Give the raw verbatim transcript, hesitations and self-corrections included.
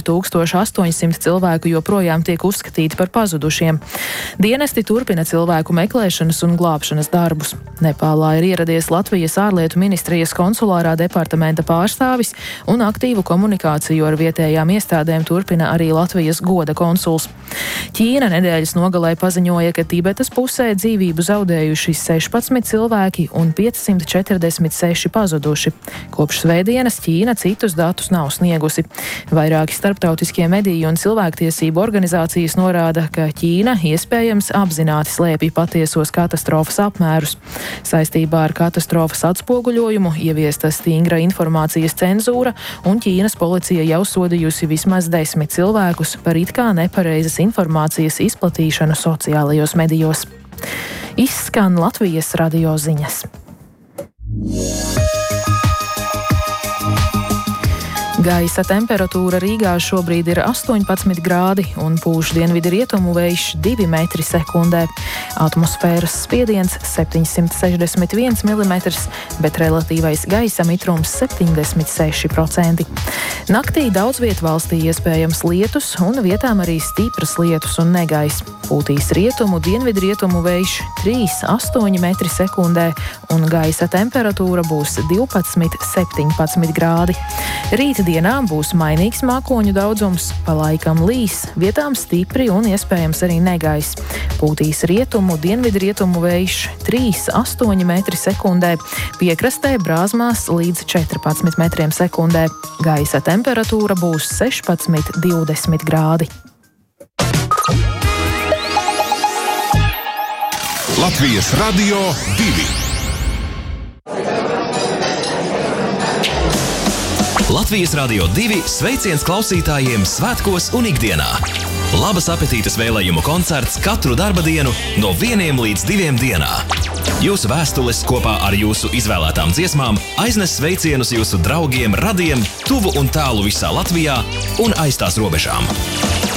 tūkstoši astoņsimt cilvēku joprojām tiek uzskatīti par pazudušiem. Dienesti turpina cilvēku meklēšanas un glābšanas darbus. Nepālā ir ieradies Latvijas ārlietu ministrijas konsulārā departamenta pārstāvis un aktīvu komunikāciju ar vietējām iestādēm turpina arī Latvijas goda konsuls. Ķīna nedēļas nogalē paziņoja, ka Tibetas pusē dzīvību zaudējuši sešpadsmit cilvēki un piecsimt četrdesmit seši pazuduši. Kopš svētdienas Ķīna citus datus nav sniegusi. Vairāki starptautiskie mediji un cilvēktiesību organizācijas norāda, ka Ķīna iespējams apzināti slēpj patiesos katastrofas apmērus. Saistībā ar katastrofas atspoguļojumu ieviesta stingra informācijas cenzūra, un Ķīnas policija jau sodījusi vismaz desmit cilvēkus par it kā nepareizas informācijas izplatīšanu sociālajos medijos. Izskan Latvijas radio ziņas. Gaisa temperatūra Rīgā šobrīd ir astoņpadsmit grādi un pūš dienvidu rietumu vējš divi metri sekundē. Atmosfēras spiediens septiņsimt sešdesmit viens milimetrs, bet relatīvais gaisa mitrums septiņdesmit seši procenti. Naktī daudz viet valstī iespējams lietus un vietām arī stipras lietus un negaiss. Pūtīs rietumu, dienvidu rietumu vējš trīs līdz astoņi metri sekundē un gaisa temperatūra būs divpadsmit septiņpadsmit grādi. Rīt dienā būs mainīgs mākoņu daudzums, pa laikam līs, vietām stipri un iespējams arī negaiss. Pūtīs rietumu, dienvidu rietumu vējš trīs līdz astoņi metri sekundē, piekrastē brāzmās līdz četrpadsmit metriem sekundē. Gaisa temperatūra būs sešpadsmit divdesmit grādi. Latvijas radio divi. Latvijas radio divi sveiciens klausītājiem svētkos un ikdienā. Labas apetītes vēlējumu koncerts katru darba dienu no vieniem līdz diviem dienā. Jūsu vēstules kopā ar jūsu izvēlētām dziesmām aiznes sveicienus jūsu draugiem, radiem, tuvu un tālu visā Latvijā un aiz tās robežām.